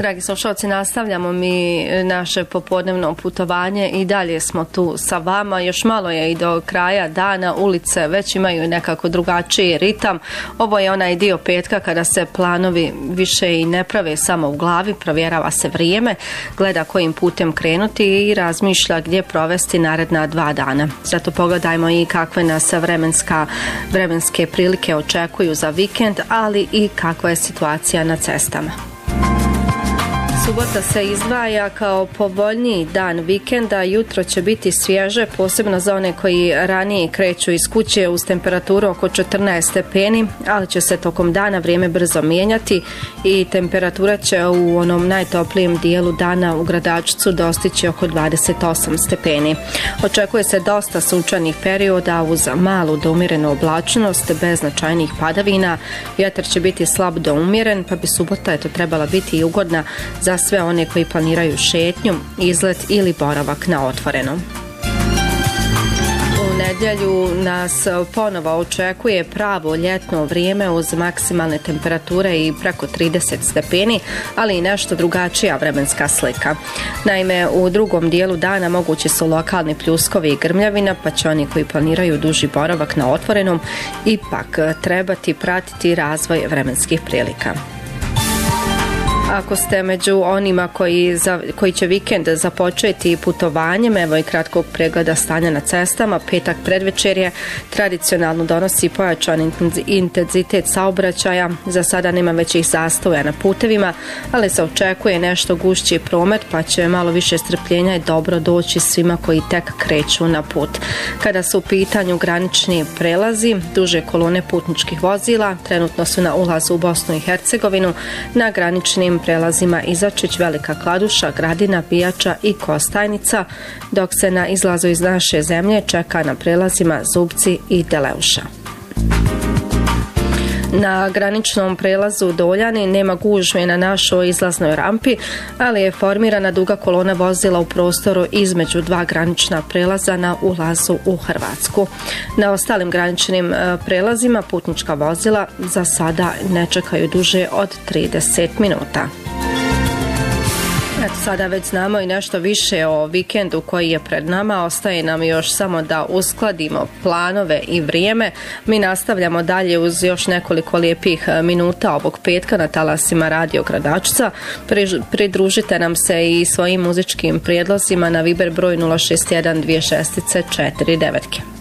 Dragi slušalci, nastavljamo mi naše popodnevno putovanje i dalje smo tu sa vama. Još malo je i do kraja dana, ulice već imaju nekako drugačiji ritam. Ovo je onaj dio petka kada se planovi više i ne prave samo u glavi, provjerava se vrijeme, gleda kojim putem krenuti i razmišlja gdje provesti naredna 2 dana. Zato pogledajmo i kakve nas vremenske prilike očekuju za vikend, ali i kakva je situacija na cestama. Subota se izdvaja kao povoljniji dan vikenda, jutro će biti svježe, posebno za one koji ranije kreću iz kuće uz temperaturu oko 14 stepeni, ali će se tokom dana vrijeme brzo mijenjati i temperatura će u onom najtoplijem dijelu dana u Gradačcu dostići oko 28 stepeni. Očekuje se dosta sunčanih perioda uz malu do umjerenu oblačnost, bez značajnih padavina. Vjetar će biti slab do umjeren, pa bi subota trebala biti i ugodna za sve one koji planiraju šetnju, izlet ili boravak na otvorenom. U nedjelju nas ponovo očekuje pravo ljetno vrijeme uz maksimalne temperature i preko 30 stepeni, ali i nešto drugačija vremenska slika. Naime, u drugom dijelu dana mogući su lokalni pljuskovi i grmljavina, pa će oni koji planiraju duži boravak na otvorenom ipak trebati pratiti razvoj vremenskih prilika. Ako ste među onima koji će vikend započeti putovanjem, evo i kratkog pregleda stanja na cestama. Petak predvečerje tradicionalno donosi pojačan intenzitet saobraćaja. Za sada nema većih zastoja na putevima, ali se očekuje nešto gušći promet, pa će malo više strpljenja i dobro doći svima koji tek kreću na put. Kada su u pitanju granični prelazi, duže kolone putničkih vozila trenutno su na ulazu u Bosnu i Hercegovinu, na graničnim prelazima Izačić, Velika Kladuša, Gradina, Bijača i Kostajnica, dok se na izlazu iz naše zemlje čeka na prelazima Zubci i Deleuša. Na graničnom prelazu Doljani nema gužve na našoj izlaznoj rampi, ali je formirana duga kolona vozila u prostoru između 2 granična prelaza na ulazu u Hrvatsku. Na ostalim graničnim prelazima putnička vozila za sada ne čekaju duže od 30 minuta. Sada već znamo i nešto više o vikendu koji je pred nama. Ostaje nam još samo da uskladimo planove i vrijeme. Mi nastavljamo dalje uz još nekoliko lijepih minuta ovog petka na talasima Radio Gradačca. Pridružite nam se i svojim muzičkim prijedlozima na Viber broj 061 26 49.